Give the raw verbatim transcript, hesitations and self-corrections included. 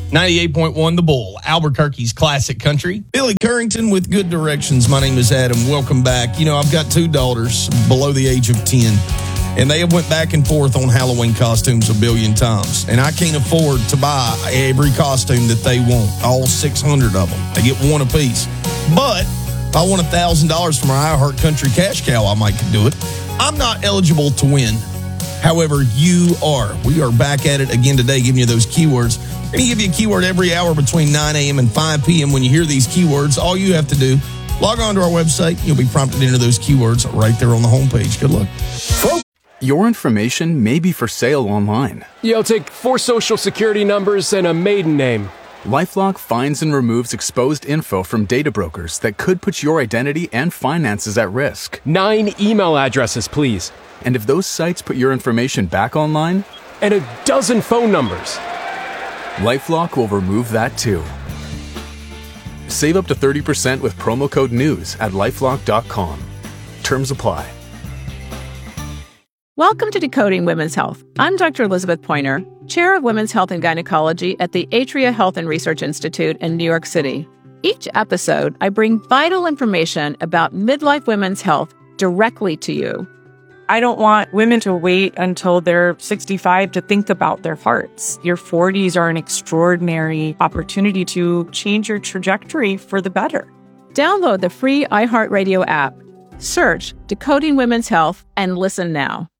ninety-eight point one The Bull, Albuquerque's classic country. Billy Currington with Good Directions. My name is Adam. Welcome back. You know, I've got two daughters below the age of ten, and they have went back and forth on Halloween costumes a billion times. And I can't afford to buy every costume that they want, all six hundred of them. They get one apiece. But if I want one thousand dollars from our iHeart Country cash cow, I might do it. I'm not eligible to win. However, you are. We are back at it again today, giving you those keywords. We're going to give you a keyword every hour between nine a.m. and five p.m. When you hear these keywords, all you have to do, log on to our website. You'll be prompted to enter those keywords right there on the homepage. Good luck. Your information may be for sale online. Yeah, I'll take four social security numbers and a maiden name. LifeLock finds and removes exposed info from data brokers that could put your identity and finances at risk. Nine email addresses, please. And if those sites put your information back online? And a dozen phone numbers. LifeLock will remove that too. Save up to thirty percent with promo code NEWS at lifelock dot com. Terms apply. Welcome to Decoding Women's Health. I'm Doctor Elizabeth Pointer, Chair of Women's Health and Gynecology at the Atria Health and Research Institute in New York City. Each episode, I bring vital information about midlife women's health directly to you. I don't want women to wait until they're sixty-five to think about their hearts. Your forties are an extraordinary opportunity to change your trajectory for the better. Download the free iHeartRadio app, search Decoding Women's Health, and listen now.